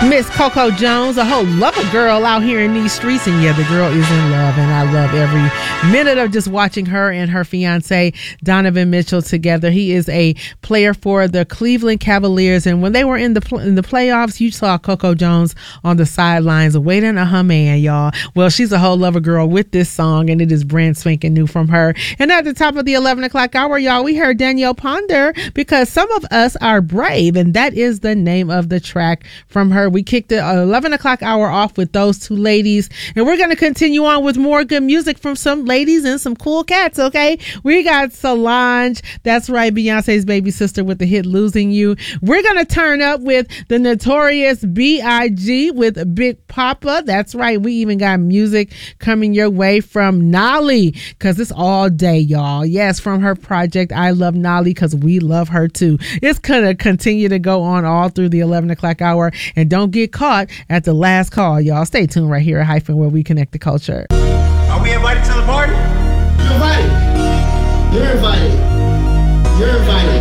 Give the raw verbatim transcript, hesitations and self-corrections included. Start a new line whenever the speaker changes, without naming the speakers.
Miss Coco Jones, a whole lover girl out here in these streets. And yeah, the girl is in love. And I love every minute of just watching her and her fiance, Donovan Mitchell, together. He is a player for the Cleveland Cavaliers. And when they were in the pl- in the playoffs, you saw Coco Jones on the sidelines waiting on her man, y'all. Well, she's a whole lover girl with this song, and it is brand spanking new from her. And at the top of the eleven o'clock hour, y'all, we heard Danielle Ponder, Because Some of Us Are Brave. And that is the name of the track from her. We kicked the eleven o'clock hour off with those two ladies, and we're going to continue on with more good music from some ladies and some cool cats, okay? We got Solange, that's right, Beyonce's baby sister, with the hit Losing You. We're going to turn up with the Notorious B I G with Big Papa. That's right, we even got music coming your way from Nolly, because it's all day, y'all. Yes, from her project I Love Nolly, because we love her too. It's going to continue to go on all through the eleven o'clock hour, and don't get caught at the last call, y'all. Stay tuned right here at Hyphen, where we connect the culture.
Are we invited to the party?
You're invited.